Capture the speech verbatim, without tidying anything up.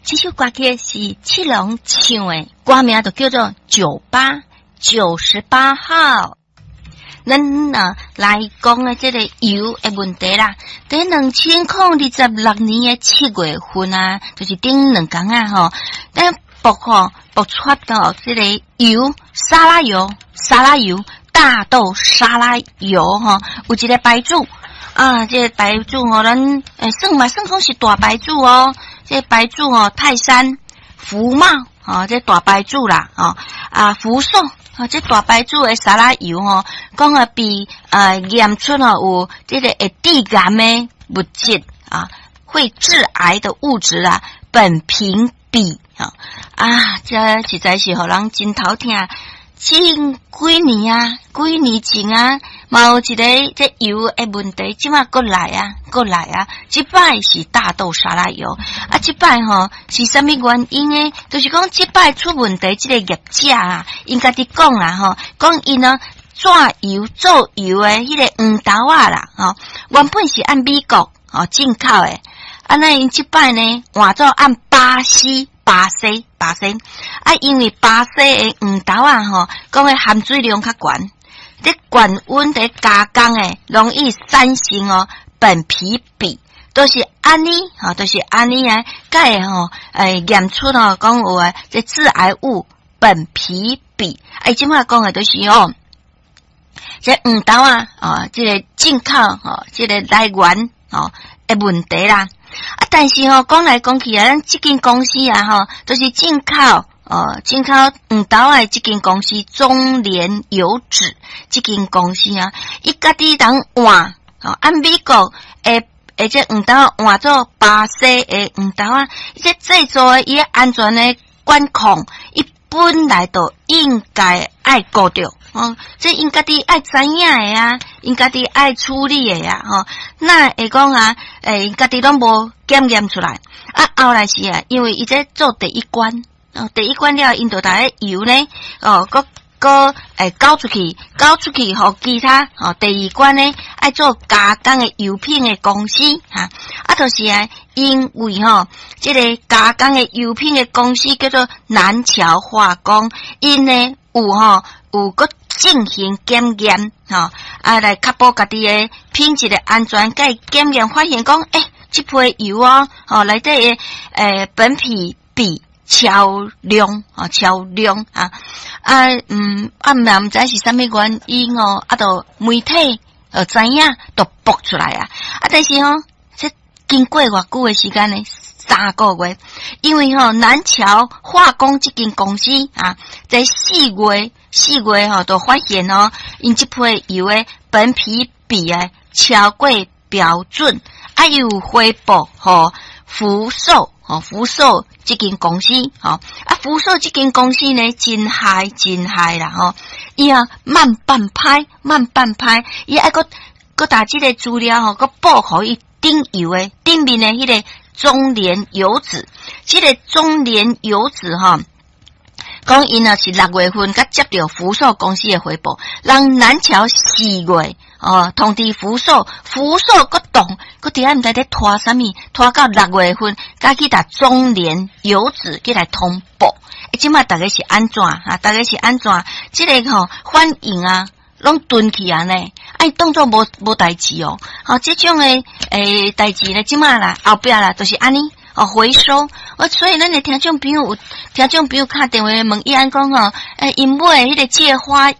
这首歌曲是七龙唱的，歌名就叫做《九八九十八号》。咱啊来讲啊，这个油的问题啦。在两千零二十六年的七月份啊，就是顶两天啊吼，咱爆吼爆出到这个油沙拉油、沙拉油、大豆沙拉油吼，有一个牌子啊，这个牌子吼，咱诶算嘛算讲是大牌子哦。这个牌子哦，泰山、福茂哦，这大牌子啦哦啊，福寿。啊，这大牌子的沙拉油吼，讲啊比呃验出了有这个会致癌的物质啊，会致癌的物质啊，苯平比啊啊，这实在是互人真头痛。近几年啊，几年前啊，嘛有一个这油的问题，即马过来啊，过来啊，即摆是大豆沙拉油啊，即摆吼是啥物原因呢？就是讲即摆出问题，即个业者啊，因家己讲啦吼，讲因呢抓油做油的迄个黄豆啊啦，吼，原本是按美国哦进口的，啊那因即摆呢换做按巴西。巴西，巴西啊，因为巴西的黄豆啊，吼，讲诶含水量较悬，这高温的加工诶，容易产生哦苯皮比，都是安尼，吼，都是安尼啊，介吼，诶，验出哦，讲有诶这致癌物苯皮比，哎，即摆讲诶都是哦，这黄豆啊，哦，这个进口哦，这个来源哦诶问题啦。啊，但是吼、哦、讲来讲去啊，咱这间公司啊吼，都、就是进口哦，进口黄豆啊，这间公司中联油脂这间公司啊，伊家己人换哦，按美国诶诶这黄豆换做巴西诶黄豆啊，伊这制作诶伊安全诶管控，伊本来就应该爱顾着。哦，这因家己爱知影的啊，因家己爱处理的呀，吼、哦，那会讲啊，诶，因家己拢无检验出来，啊，后来是啊，因为伊在做第一关，哦，第一关了，因就把迄油呢，哦，搁搁诶交出去，交出去互其他，哦，第二关呢，爱做加工的油品的公司，哈，啊，就是啊，因为吼、哦，这个加工的油品的公司叫做南桥化工，因呢有吼、哦、有搁进行检验，吼、哦，啊来确保家己的品质的安全。甲检验发现讲，诶、欸，这批油哦，吼、哦，内底的诶苯皮比超量，哦，超量啊，啊，嗯，啊，毋知是啥物原因哦，啊，就媒体呃知影，都爆出来啊，啊，但是吼、哦，这经过偌久的时间呢？三个月，因为吼、哦、南桥化工这间公司啊，在四月四月吼、哦、都发现哦，因这批油的苯皮比啊超过标准，啊又回报吼福寿吼福寿这间公司吼、哦、啊福寿这间公司呢真害真害啦吼，伊啊慢半拍慢半拍，伊爱个个打这个资料吼，个报互伊顶油的顶面的迄、那个。中联油脂，这个中联油脂哈，讲因啊是六月份甲接到福寿公司的回报，让南桥四月哦通知福寿，福寿个动个底下唔知在拖啥物，拖到六月份，甲去打中联油脂去来通报，诶，即马大概是安怎啊？大概是安怎？这个吼、哦、反应啊，拢蹲起啊呢。哎，当作无无代志哦，好、哦，这种诶诶代志呢，即马啦后壁啦，都、就是安尼哦回收，哦，所以咱的听众朋友有听众朋友打电话问伊安讲吼，诶，因买迄个芥花